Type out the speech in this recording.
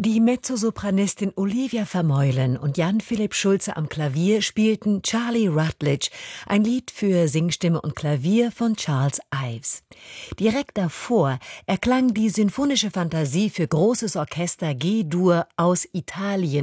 Die Mezzosopranistin Olivia Vermeulen und Jan-Philipp Schulze am Klavier spielten Charlie Rutledge, ein Lied für Singstimme und Klavier von Charles Ives. Direkt davor erklang die Sinfonische Fantasie für großes Orchester G-Dur aus Italien